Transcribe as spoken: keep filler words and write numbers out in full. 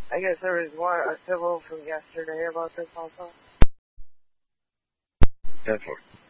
I guess there was one, a civil from yesterday about this also. Definitely.